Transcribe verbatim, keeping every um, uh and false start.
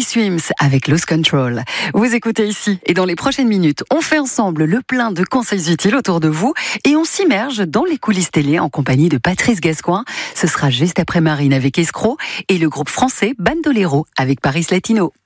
Swims avec Lost Control. Vous écoutez ici et dans les prochaines minutes, on fait ensemble le plein de conseils utiles autour de vous et on s'immerge dans les coulisses télé en compagnie de Patrice Gascoigne. Ce sera juste après Marine avec Escroc et le groupe français Bandolero avec Paris Latino.